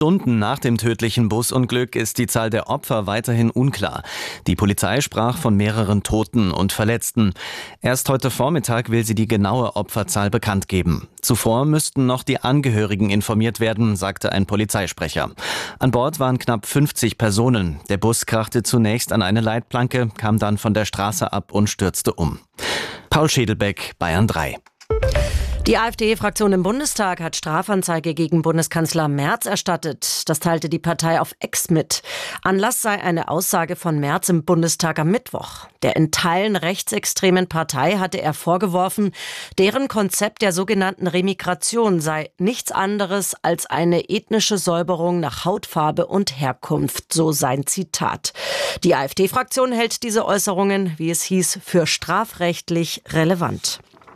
Stunden nach dem tödlichen Busunglück ist die Zahl der Opfer weiterhin unklar. Die Polizei sprach von mehreren Toten und Verletzten. Erst heute Vormittag will sie die genaue Opferzahl bekannt geben. Zuvor müssten noch die Angehörigen informiert werden, sagte ein Polizeisprecher. An Bord waren knapp 50 Personen. Der Bus krachte zunächst an eine Leitplanke, kam dann von der Straße ab und stürzte um. Paul Schädelbeck, Bayern 3. Die AfD-Fraktion im Bundestag hat Strafanzeige gegen Bundeskanzler Merz erstattet. Das teilte die Partei auf X mit. Anlass sei eine Aussage von Merz im Bundestag am Mittwoch. Der in Teilen rechtsextremen Partei hatte er vorgeworfen, deren Konzept der sogenannten Remigration sei nichts anderes als eine ethnische Säuberung nach Hautfarbe und Herkunft, so sein Zitat. Die AfD-Fraktion hält diese Äußerungen, wie es hieß, für strafrechtlich relevant.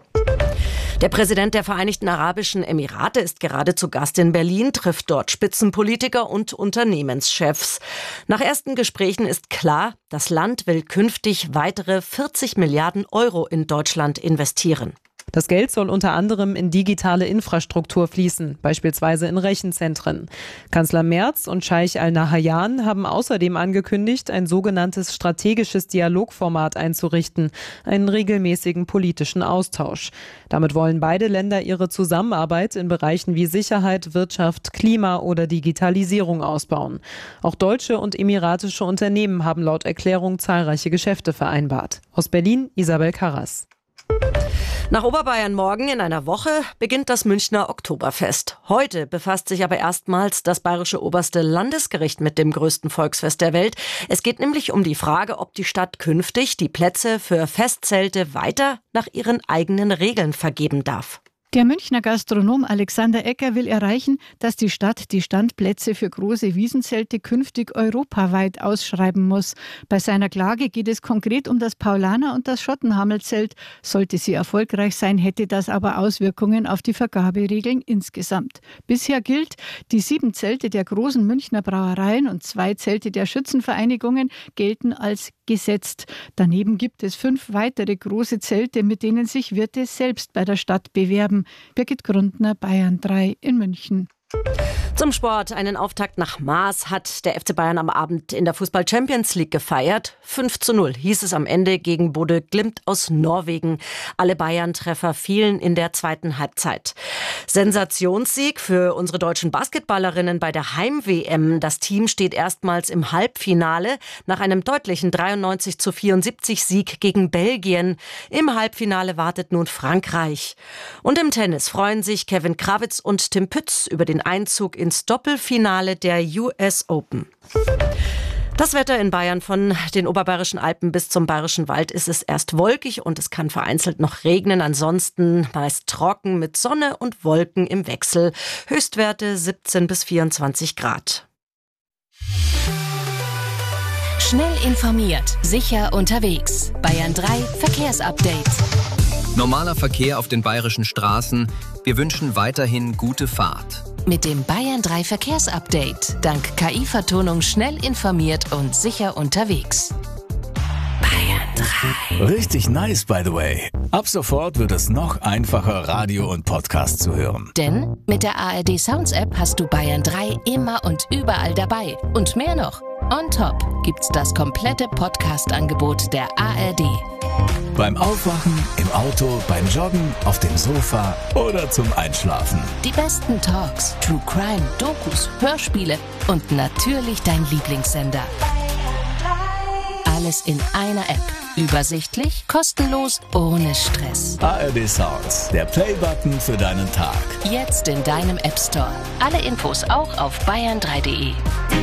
Der Präsident der Vereinigten Arabischen Emirate ist gerade zu Gast in Berlin, trifft dort Spitzenpolitiker und Unternehmenschefs. Nach ersten Gesprächen ist klar, das Land will künftig weitere 40 Milliarden Euro in Deutschland investieren. Das Geld soll unter anderem in digitale Infrastruktur fließen, beispielsweise in Rechenzentren. Kanzler Merz und Scheich Al-Nahyan haben außerdem angekündigt, ein sogenanntes strategisches Dialogformat einzurichten, einen regelmäßigen politischen Austausch. Damit wollen beide Länder ihre Zusammenarbeit in Bereichen wie Sicherheit, Wirtschaft, Klima oder Digitalisierung ausbauen. Auch deutsche und emiratische Unternehmen haben laut Erklärung zahlreiche Geschäfte vereinbart. Aus Berlin, Isabel Karras. Nach Oberbayern morgen in einer Woche beginnt das Münchner Oktoberfest. Heute befasst sich aber erstmals das bayerische oberste Landesgericht mit dem größten Volksfest der Welt. Es geht nämlich um die Frage, ob die Stadt künftig die Plätze für Festzelte weiter nach ihren eigenen Regeln vergeben darf. Der Münchner Gastronom Alexander Ecker will erreichen, dass die Stadt die Standplätze für große Wiesenzelte künftig europaweit ausschreiben muss. Bei seiner Klage geht es konkret um das Paulaner- und das Schottenhamel-Zelt. Sollte sie erfolgreich sein, hätte das aber Auswirkungen auf die Vergaberegeln insgesamt. Bisher gilt, die 7 Zelte der großen Münchner Brauereien und 2 Zelte der Schützenvereinigungen gelten als gesetzt. Daneben gibt es 5 weitere große Zelte, mit denen sich Wirte selbst bei der Stadt bewerben. Birgit Grundner, Bayern 3 in München. Zum Sport. Einen Auftakt nach Maß hat der FC Bayern am Abend in der Fußball-Champions-League gefeiert. 5:0 hieß es am Ende gegen Bodø Glimt aus Norwegen. Alle Bayern-Treffer fielen in der zweiten Halbzeit. Sensationssieg für unsere deutschen Basketballerinnen bei der Heim-WM. Das Team steht erstmals im Halbfinale nach einem deutlichen 93:74 Sieg gegen Belgien. Im Halbfinale wartet nun Frankreich. Und im Tennis freuen sich Kevin Krawitz und Tim Pütz über den Einzug ins Doppelfinale der US Open. Das Wetter in Bayern: von den oberbayerischen Alpen bis zum Bayerischen Wald ist es erst wolkig und es kann vereinzelt noch regnen. Ansonsten meist trocken mit Sonne und Wolken im Wechsel. Höchstwerte 17 bis 24 Grad. Schnell informiert, sicher unterwegs. Bayern 3 Verkehrsupdate. Normaler Verkehr auf den bayerischen Straßen. Wir wünschen weiterhin gute Fahrt. Mit dem Bayern 3 Verkehrsupdate. Dank KI-Vertonung schnell informiert und sicher unterwegs. Bayern 3. Richtig nice, by the way. Ab sofort wird es noch einfacher, Radio und Podcast zu hören. Denn mit der ARD Sounds App hast du Bayern 3 immer und überall dabei. Und mehr noch. On top gibt's das komplette Podcast-Angebot der ARD. Beim Aufwachen, im Auto, beim Joggen, auf dem Sofa oder zum Einschlafen. Die besten Talks, True Crime, Dokus, Hörspiele und natürlich dein Lieblingssender. Alles in einer App. Übersichtlich, kostenlos, ohne Stress. ARD Sounds, der Play-Button für deinen Tag. Jetzt in deinem App Store. Alle Infos auch auf bayern3.de.